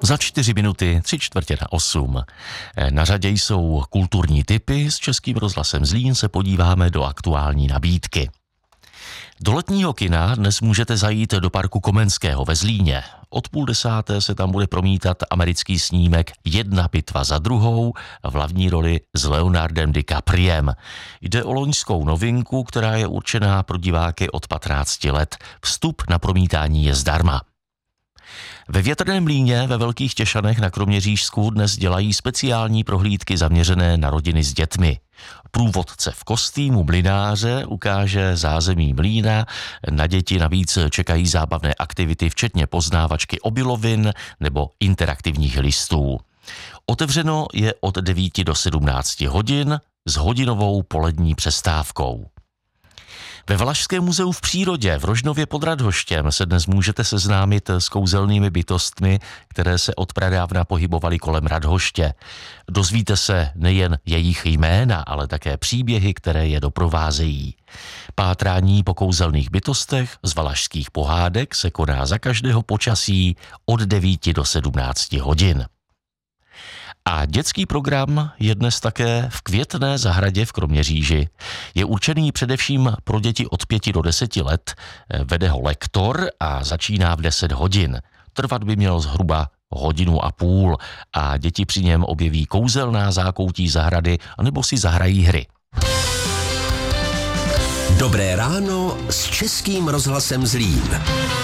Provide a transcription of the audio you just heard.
Za 4 minuty, 7:45. Na řadě jsou kulturní tipy. S Českým rozhlasem Zlín se podíváme do aktuální nabídky. Do letního kina dnes můžete zajít do parku Komenského ve Zlíně. Od 9:30 se tam bude promítat americký snímek Jedna bitva za druhou v hlavní roli s Leonardem DiCapriem. Jde o loňskou novinku, která je určená pro diváky od 15 let. Vstup na promítání je zdarma. Ve Větrném mlýně ve Velkých Těšanech na Kroměřížsku dnes dělají speciální prohlídky zaměřené na rodiny s dětmi. Průvodce v kostýmu mlynáře ukáže zázemí mlýna, na děti navíc čekají zábavné aktivity, včetně poznávačky obilovin nebo interaktivních listů. Otevřeno je od 9 do 17 hodin s hodinovou polední přestávkou. Ve Valašském muzeu v přírodě v Rožnově pod Radhoštěm se dnes můžete seznámit s kouzelnými bytostmi, které se od pradávna pohybovaly kolem Radhoště. Dozvíte se nejen jejich jména, ale také příběhy, které je doprovázejí. Pátrání po kouzelných bytostech z valašských pohádek se koná za každého počasí od 9 do 17 hodin. A dětský program je dnes také v Květné zahradě v Kroměříži. Je určený především pro děti od 5 do 10 let, vede ho lektor a začíná v 10 hodin. Trvat by měl zhruba 1,5 hodiny a děti při něm objeví kouzelná zákoutí zahrady anebo si zahrají hry. Dobré ráno s Českým rozhlasem Zlín.